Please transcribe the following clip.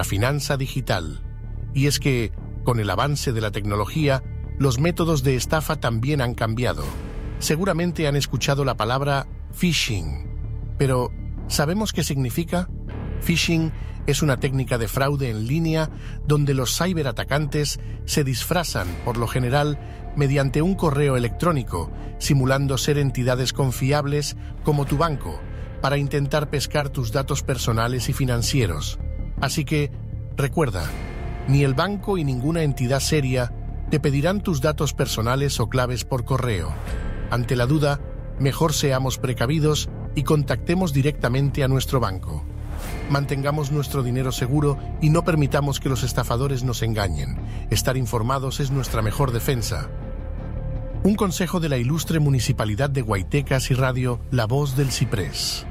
la finanza digital. Y es que, con el avance de la tecnología, los métodos de estafa también han cambiado. Seguramente han escuchado la palabra phishing. Pero, ¿sabemos qué significa? Phishing es una técnica de fraude en línea donde los ciberatacantes se disfrazan, por lo general, mediante un correo electrónico, simulando ser entidades confiables como tu banco, para intentar pescar tus datos personales y financieros. Así que, recuerda, ni el banco y ninguna entidad seria te pedirán tus datos personales o claves por correo. Ante la duda, mejor seamos precavidos y contactemos directamente a nuestro banco. Mantengamos nuestro dinero seguro y no permitamos que los estafadores nos engañen. Estar informados es nuestra mejor defensa. Un consejo de la ilustre Municipalidad de Guaitecas y Radio La Voz del Ciprés.